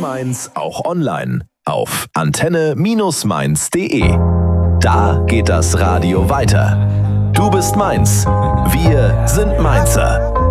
Mainz auch online auf antenne-mainz.de. Da geht das Radio weiter. Du bist Mainz, wir sind Mainzer.